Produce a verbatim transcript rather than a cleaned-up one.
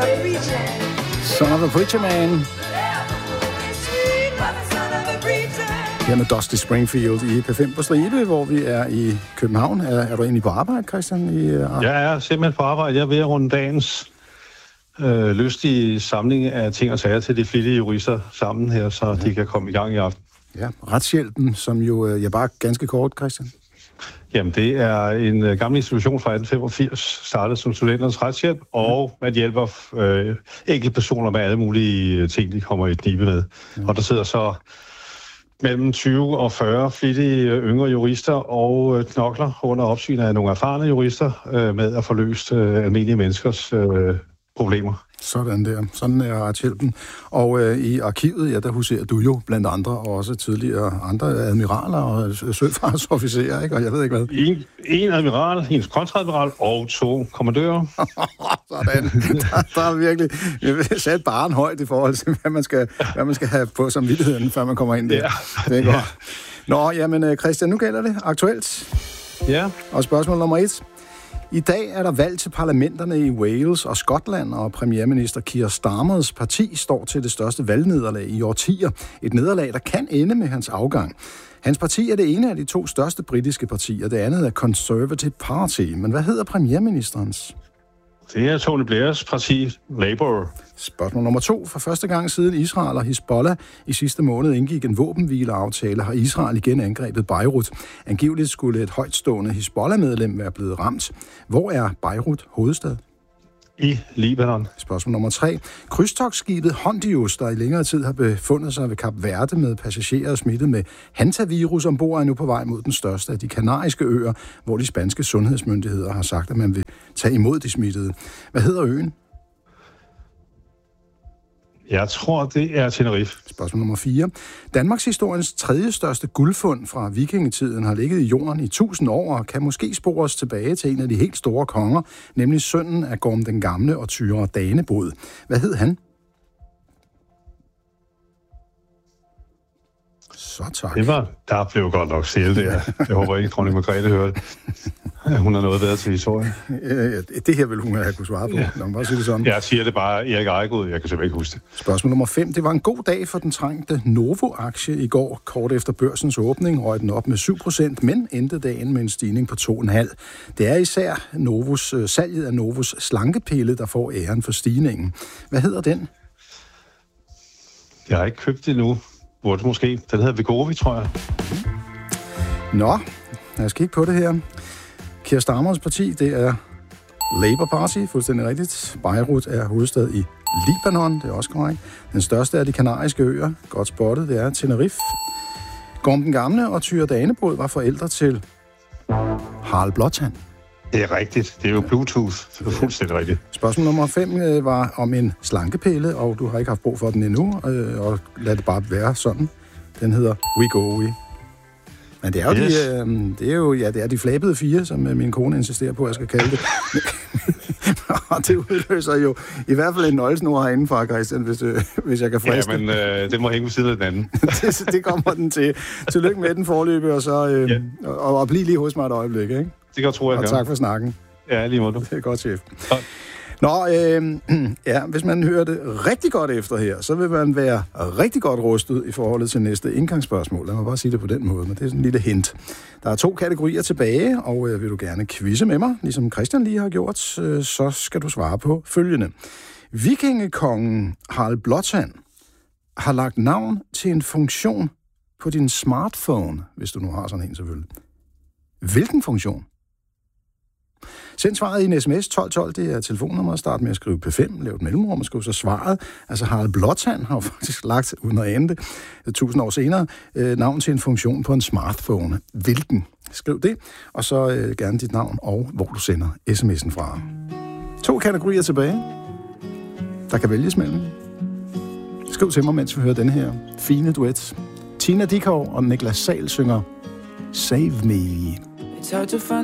Son of a Preacher Man. Her med Dusty Springfield i P fem på stribe, hvor vi er i København. Er, er du egentlig på arbejde, Christian? I, uh... Jeg er simpelthen på arbejde. Jeg er ved at runde dagens øh, lystige samling af ting og sager til de flittige jurister sammen her, så ja. de kan komme i gang i aften. Ja, retshjælpen, som jo, ja, bare ganske kort, Christian. Jamen, det er en øh, gammel institution fra atten femogfirs, startet som studenternes retshjælp, og man hjælper øh, enkeltpersoner med alle mulige ting, de kommer i knibe med. Ja. Og der sidder så mellem tyve og fyrre flittige øh, yngre jurister og øh, knokler under opsyn af nogle erfarne jurister øh, med at få løst øh, almindelige menneskers øh, problemer. Sådan der. Sådan er retshjælpen. Og øh, i arkivet, ja, der huserer du jo blandt andre, og også tidligere andre admiraler og søfartsofficerer, ikke? Og jeg ved ikke hvad. En, en admiral, en kontradmiral og to kommandører. Sådan. Der, der er virkelig sat barren højt i forhold til, hvad man skal, hvad man skal have på samvittigheden, før man kommer ind der. Ja. Det er godt. Ja. Nå, jamen Christian, nu gælder det aktuelt. Ja. Og spørgsmål nummer et. I dag er der valg til parlamenterne i Wales og Skotland, og premierminister Keir Starmers parti står til det største valgnederlag i årtier. Et nederlag, der kan ende med hans afgang. Hans parti er det ene af de to største britiske partier, det andet er Conservative Party. Men hvad hedder premierministerens? Det er Tony Blairs parti, Labour. Spørgsmål nummer to. For første gang siden Israel og Hizbollah i sidste måned indgik en våbenhvileaftale, har Israel igen angrebet Beirut. Angiveligt skulle et højtstående Hizbollah-medlem være blevet ramt. Hvor er Beirut hovedstad? I Libanon. Spørgsmål nummer tre. Krydstogtskibet Hondius, der i længere tid har befundet sig ved Kap Verde med passagerer smittet med hantavirus ombord, er nu på vej mod den største af de kanariske øer, hvor de spanske sundhedsmyndigheder har sagt, at man vil tage imod de smittede. Hvad hedder øen? Jeg tror, det er Tenerife. Spørgsmål nummer fire. Danmarks historiens tredje største guldfund fra vikingetiden har ligget i jorden i tusind år og kan måske spores tilbage til en af de helt store konger, nemlig sønnen af Gorm den Gamle og Tyre Danebod. Hvad hed han? Så tak. Det var, der blev godt nok stille der. Jeg håber ikke, dronning Margrethe hørte. Hun har noget bedre til historien. Det her vil hun have kunne svare på. Ja. Lad mig bare sige det sådan. Jeg siger det bare, Erik Ejegod, jeg kan simpelthen ikke huske det. Spørgsmål nummer fem. Det var en god dag for den trængte Novo-aktie i går. Kort efter børsens åbning røg den op med syv procent, men endte dagen med en stigning på to komma fem. Det er især Novos, salget af Novos slankepille, der får æren for stigningen. Hvad hedder den? Jeg har ikke købt det nu. Burde måske. Den hedder Vegovi, tror jeg. Nå, lad os kigge på det her. Keir Starmers parti, det er Labour Party, fuldstændig rigtigt. Beirut er hovedstad i Libanon, det er også korrekt. Den største af de kanariske øer, godt spottet, det er Tenerife. Gorm den Gamle og Tyre Danebod var forældre til Harald Blåtand. Det er rigtigt. Det er jo Bluetooth. Det er fuldstændig rigtigt. Spørgsmål nummer fem var om en slankepille, og du har ikke haft brug for den endnu, og lad det bare være sådan. Den hedder Wegovy. Men det er jo, yes. de, øh, det er jo ja, det er de flabede fire, som min kone insisterer på, at jeg skal kalde det. Og det udløser jo i hvert fald en nøglesnor herinde fra, Christian, hvis, øh, hvis jeg kan friste. Ja, men øh, det må hænge ved siden af den anden. det, det kommer den til. Tillykke med den forløbe, og så øh, yeah. og, og blive lige hos mig et øjeblik, ikke? Det kan jeg tro, jeg og kan. tak for snakken. Ja, lige måde du. Det er godt, chef. Ja. Nå, øh, ja, hvis man hører det rigtig godt efter her, så vil man være rigtig godt rustet i forholdet til næste indgangsspørgsmål. Lad mig bare sige det på den måde, men det er sådan en lille hint. Der er to kategorier tilbage, og øh, vil du gerne quizze med mig, ligesom Christian lige har gjort, øh, så skal du svare på følgende. Vikingekongen Harald Blåtand har lagt navn til en funktion på din smartphone, hvis du nu har sådan en selvfølgelig. Hvilken funktion? Send svaret i en sms tolv tolv, det er telefonnummeret. Start med at skrive P fem, lav et mellemrum og skriv så svaret. Altså Harald Blåtand har jo faktisk lagt, uden at ane det, tusind år senere, øh, navn til en funktion på en smartphone. Hvilken? Skriv det, og så øh, gerne dit navn og hvor du sender sms'en fra. To kategorier tilbage. Der kan vælges mellem. Skriv til mig, mens vi hører den her fine duet. Tina Dickow og Niklas Sahl synger Save Me. It's hard to find